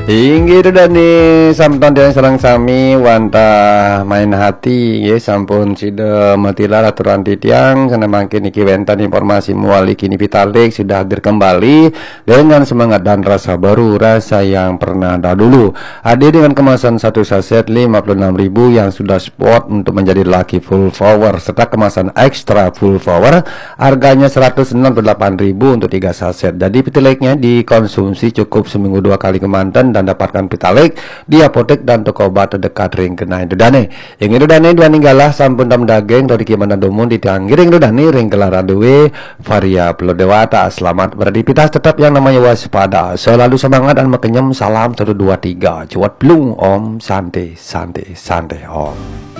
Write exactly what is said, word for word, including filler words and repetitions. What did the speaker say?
Inggih nih sampan yang serang sami wanta main hati ya sampun sida matilah aturan titiang sana makin iki wentan informasi muali kini Pitalik sudah hadir kembali dengan semangat dan rasa baru, rasa yang pernah ada dulu. Hadir dengan kemasan satu saset lima puluh enam ribu yang sudah spot untuk menjadi lucky full power serta kemasan extra full power harganya seratus enam puluh delapan ribu untuk tiga saset. Jadi Pitaliknya dikonsumsi cukup seminggu dua kali ke mantan dan dapatkan Pitalik di apotek dan toko obat terdekat ring kenai dudane. Yang itu dane dua ninggalah sampun tam daging dari kimana domun di tianggiring dudane ring kelara duwe varia pelo dewata. Selamat beraktivitas tetap yang namanya waspada. Selalu semangat dan makenyem. Salam satu dua tiga. Cuat belum om santai santai santai om.